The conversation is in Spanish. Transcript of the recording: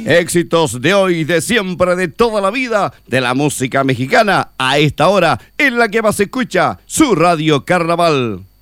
Éxitos de hoy, de siempre, de toda la vida, de la música mexicana, a esta hora en la que más se escucha su Radio Carnaval.